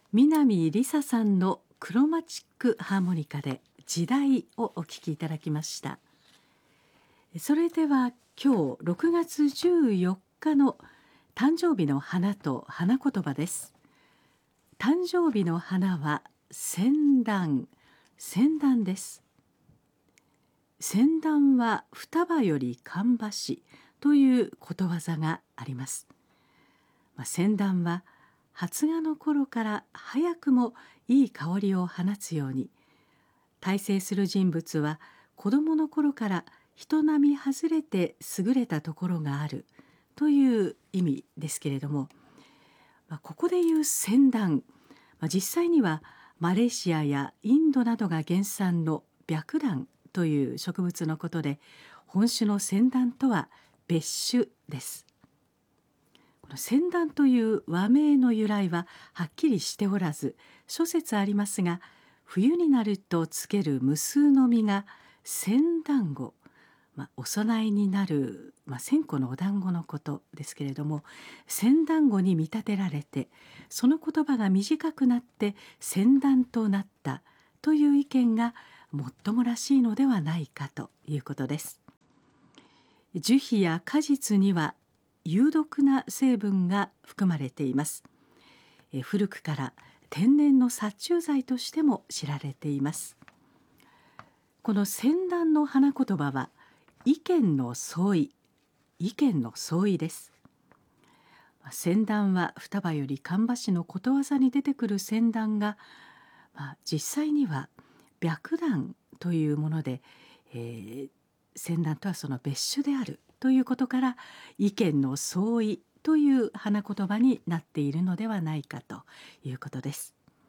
南りささんのクロマチックハーモニカで時代をお聴きいただきました。それでは今日6月14日の誕生日の花と花言葉です。誕生日の花は仙丹です。仙丹は双葉より芳しということわざがあります。仙丹は発芽の頃から早くもいい香りを放つように、大成する人物は子どもの頃から人並み外れて優れたところがあるという意味ですけれども、ここでいう仙丹、実際にはマレーシアやインドなどが原産の白檀という植物のことで、本種の仙丹とは別種です。この仙丹という和名の由来ははっきりしておらず、諸説ありますが、冬になるとつける無数の実が仙団子、お供えになる、線香のお団子のことですけれども、仙団子に見立てられて、その言葉が短くなって仙丹となったという意見がもっともらしいのではないかということです。樹皮や果実には有毒な成分が含まれています。古くから天然の殺虫剤としても知られています。この仙丹の花言葉は意見の相違です。仙丹は双葉より芳しのことわざに出てくる仙丹が、実際には白檀というもので、仙丹とはその別種であるということから、意見の相違という花言葉になっているのではないかということです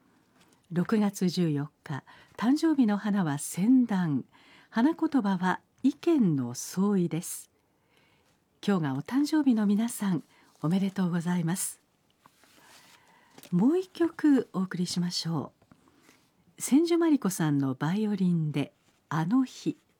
。6月14日、誕生日の花は仙丹、花言葉は意見の相違です。今日がお誕生日の皆さん、おめでとうございます。もう一曲お送りしましょう。千住真理子さんのバイオリンであの日。